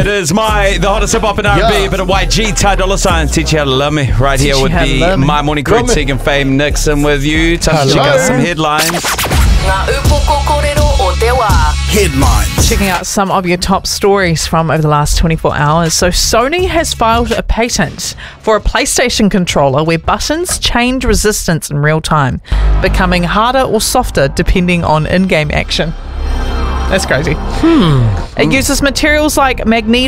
It is the hottest hip hop in R&B, but a YG, Ty Dolla $ign, teach you how to love me. Right here with the My Morning Crew, Tegan Fame Nixon with you. Time to check out some headlines. Headlines. Checking out some of your top stories from over the last 24 hours. So Sony has filed a patent for a PlayStation controller where buttons change resistance in real time, becoming harder or softer depending on in-game action. That's crazy. It uses materials like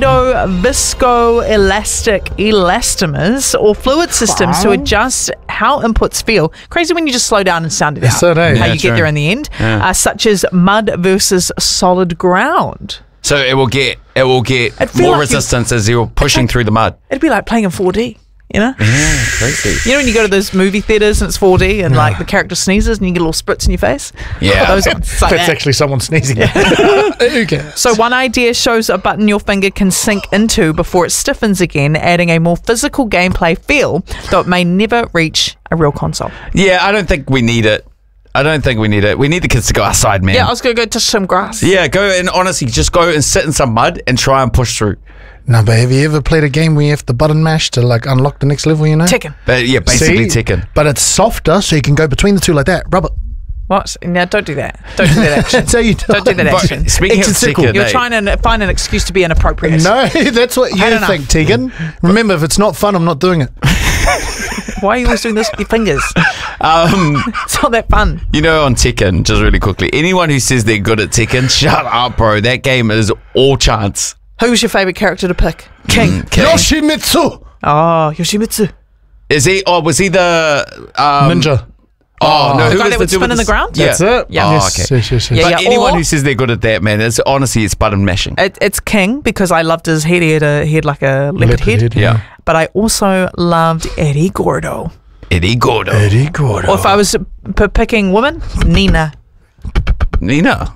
magneto-viscoelastic elastomers or fluid systems to adjust how inputs feel. Crazy when you just slow down and sound it out. How you get there in the end. Such as mud versus solid ground. So it will get more resistance as you're pushing through the mud. It'd be like playing in 4D. You know? Yeah, crazy. You know when you go to those movie theaters and it's 4D and like the character sneezes and you get little spritz in your face? Yeah. Those ones. Like That's actually someone sneezing. Who cares? So one idea shows a button your finger can sink into before it stiffens again, adding a more physical gameplay feel, though it may never reach a real console. Yeah, I don't think we need it. We need the kids to go outside, man. Yeah, I was going to go touch some grass. Yeah, go and honestly, just go and sit in some mud and try and push through. No, but have you ever played a game where you have to button mash to like unlock the next level, you know? Tekken. But yeah, basically Tekken. But it's softer, so you can go between the two like that. Rub it. What? No, don't do that. Don't do that action. So you don't do that action. Speaking of Tekken, you're trying to find an excuse to be inappropriate. No, that's what you think, Tegan. Remember, if it's not fun, I'm not doing it. Why are you always doing this with your fingers? It's not that fun. You know, on Tekken, just really quickly, anyone who says they're good at Tekken, shut up, bro. That game is all chance. Who's your favourite character to pick? King. Yoshimitsu. Oh, Yoshimitsu. Is he? Oh, was he the ninja? Oh no, the guy that would spin in the ground? That's it. Yeah. Oh, okay. Yes. But anyone who says they're good at that, man, it's honestly button mashing. It's King because I loved his head. He had like a leopard head. Yeah. But I also loved Eddie Gordo. Eddie Gordo. Or if I was picking women, Nina. Nina.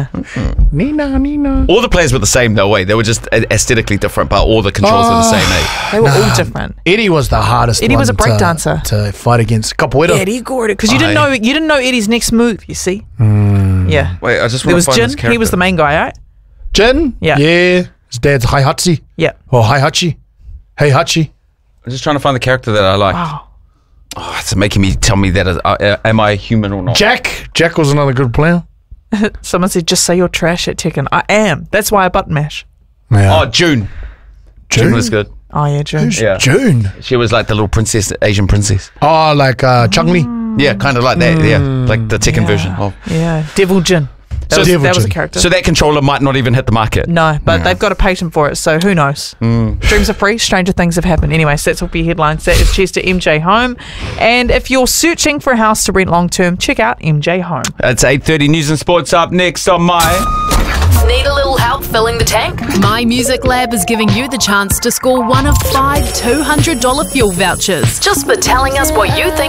All the players were the same though, they were just aesthetically different, but all the controls were the same, They were all different. Eddie was the hardest. Eddie was a breakdancer to fight against. Capoeira. Eddie Gordo, because you didn't know Eddie's next move. You see? Yeah. Wait, I just there want was to find Jin. this character. He was the main guy, right? Jin. Yeah. His dad's Heihachi. Yeah. Or Heihachi. Heihachi. I'm just trying to find the character that I like. Wow. Oh, it's making me tell me that am I human or not? Jack was another good player. Someone said, just say you're trash at Tekken. I am. That's why I button mash. Yeah. Oh, June. June was good. Oh, yeah, June. Who's June? She was like the little princess, Asian princess. Oh, like Chun-Li. Yeah, kind of like that. Yeah, like the Tekken version. Yeah, Devil Jin. That was a character. So that controller might not even hit the market. No, but they've got a patent for it, so who knows? Dreams are free, stranger things have happened. Anyway, so that's all for your headlines. That is cheers to MJ Home. And if you're searching for a house to rent long term, check out MJ Home. It's 8:30 News and Sports up next on Need a little help filling the tank? My Music Lab is giving you the chance to score one of 5 $200 fuel vouchers just for telling us what you think